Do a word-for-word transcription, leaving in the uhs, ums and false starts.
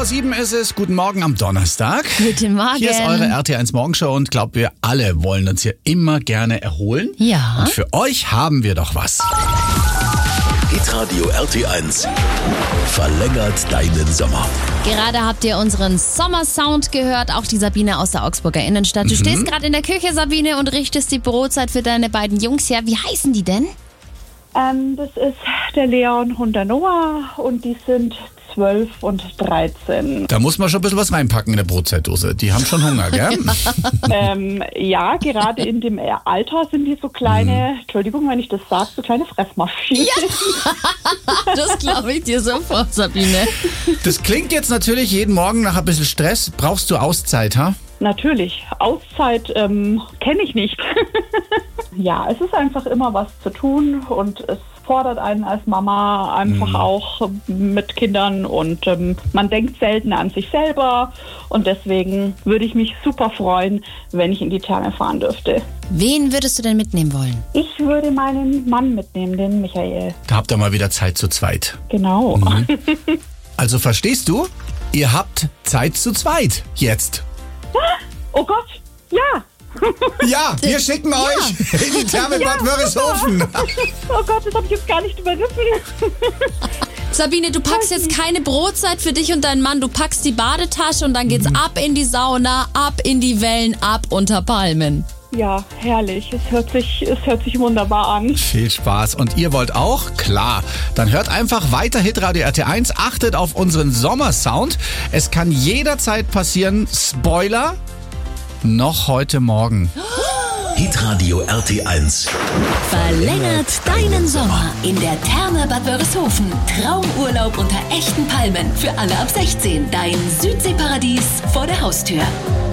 vor sieben ist es. Guten Morgen am Donnerstag. Guten Morgen. Hier ist eure R T eins Morgenshow und glaubt, wir alle wollen uns hier immer gerne erholen. Ja. Und für euch haben wir doch was. Hitradio R T eins verlängert deinen Sommer. Gerade habt ihr unseren Sommersound gehört, auch die Sabine aus der Augsburger Innenstadt. Du Mhm. stehst gerade in der Küche, Sabine, und richtest die Brotzeit für deine beiden Jungs her. Wie heißen die denn? Ähm, das ist der Leon und der Noah und die sind zwölf und dreizehn. Da muss man schon ein bisschen was reinpacken in der Brotzeitdose. Die haben schon Hunger, gell? ähm, ja, gerade in dem Alter sind die so kleine, Entschuldigung, wenn ich das sage, so kleine Fressmaschinen. Das glaube ich dir sofort, Sabine. Das klingt jetzt natürlich jeden Morgen nach ein bisschen Stress. Brauchst du Auszeit, ha? Natürlich, Auszeit ähm, kenne ich nicht. Ja, es ist einfach immer was zu tun und es fordert einen als Mama einfach mhm. auch mit Kindern und ähm, man denkt selten an sich selber und deswegen würde ich mich super freuen, wenn ich in die Therme fahren dürfte. Wen würdest du denn mitnehmen wollen? Ich würde meinen Mann mitnehmen, den Michael. Da habt ihr mal wieder Zeit zu zweit. Genau. Mhm. Also verstehst du? Ihr habt Zeit zu zweit jetzt. Oh Gott, ja. Ja, wir schicken ja. euch in die Therme Ja, Bad Wörishofen. Oh Gott, das habe ich jetzt gar nicht überrissen. Sabine, du packst jetzt keine Brotzeit für dich und deinen Mann. Du packst die Badetasche und dann geht's ab in die Sauna, ab in die Wellen, ab unter Palmen. Ja, herrlich. Es hört sich, es hört sich wunderbar an. Viel Spaß. Und ihr wollt auch? Klar. Dann hört einfach weiter Hitradio R T eins. Achtet auf unseren Sommersound. Es kann jederzeit passieren. Spoiler. Noch heute Morgen. Hitradio R T eins Verlängert deinen Sommer in der Therme Bad Wörishofen. Traumurlaub unter echten Palmen für alle ab sechzehn. Dein Südseeparadies vor der Haustür.